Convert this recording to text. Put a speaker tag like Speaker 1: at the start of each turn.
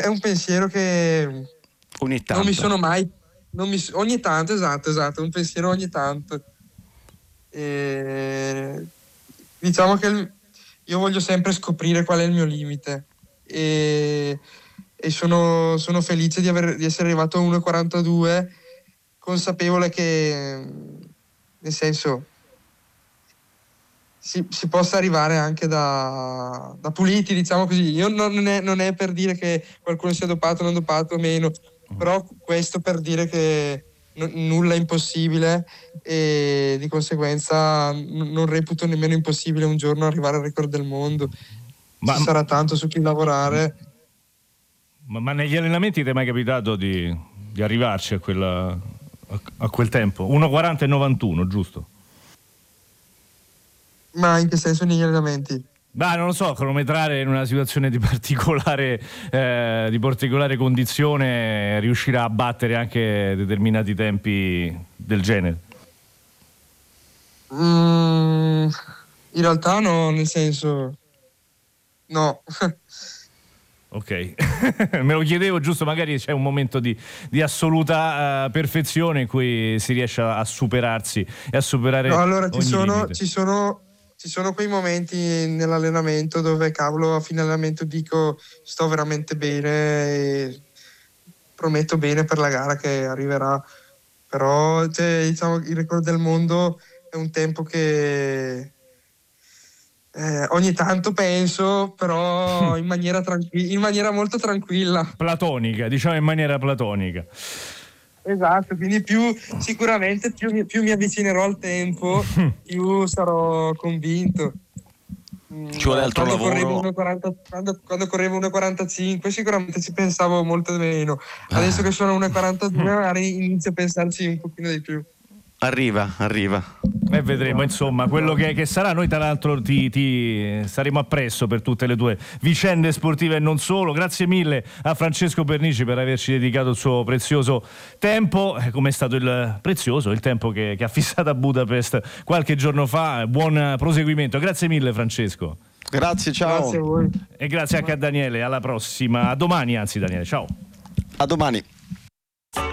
Speaker 1: un pensiero che
Speaker 2: ogni tanto.
Speaker 1: non mi sono mai... ogni tanto, esatto, un pensiero ogni tanto. Diciamo che io voglio sempre scoprire qual è il mio limite e sono felice di essere arrivato a 1,42, consapevole che, nel senso, si possa arrivare anche da puliti, diciamo così. Io non è per dire che qualcuno sia dopato, non dopato o meno, però questo per dire che nulla è impossibile, e di conseguenza non reputo nemmeno impossibile un giorno arrivare al record del mondo. Ci sarà tanto su cui lavorare.
Speaker 3: Ma negli allenamenti ti è mai capitato di arrivarci a quel tempo? 1,40 e 91, giusto?
Speaker 1: Ma in che senso negli allenamenti?
Speaker 3: Beh, non lo so, cronometrare in una situazione di particolare condizione riuscirà a battere anche determinati tempi del genere?
Speaker 1: In realtà no, nel senso no.
Speaker 3: Ok, me lo chiedevo, giusto, magari c'è un momento di assoluta perfezione in cui si riesce a superarsi e a superare.
Speaker 1: No, allora
Speaker 3: ogni limite.
Speaker 1: ci sono quei momenti nell'allenamento dove, cavolo, a fine allenamento dico sto veramente bene e prometto bene per la gara che arriverà, però diciamo, il record del mondo è un tempo che ogni tanto penso, però in maniera molto tranquilla.
Speaker 3: Platonica, diciamo in maniera platonica.
Speaker 1: Esatto, quindi sicuramente più mi avvicinerò al tempo, più sarò convinto.
Speaker 2: Ci vuole altro lavoro.
Speaker 1: Quando correvo 1,45 sicuramente ci pensavo molto meno. Adesso che sono 1,42 magari inizio a pensarci un pochino di più.
Speaker 2: Arriva.
Speaker 3: E vedremo, insomma, quello che sarà. Noi tra l'altro ti saremo appresso per tutte le tue vicende sportive e non solo. Grazie mille a Francesco Pernici per averci dedicato il suo prezioso tempo, come è stato il tempo che ha fissato a Budapest qualche giorno fa. Buon proseguimento, grazie mille Francesco.
Speaker 2: Grazie, ciao.
Speaker 1: Grazie a voi.
Speaker 3: E grazie anche a Daniele, alla prossima, a domani anzi Daniele, ciao.
Speaker 2: A domani.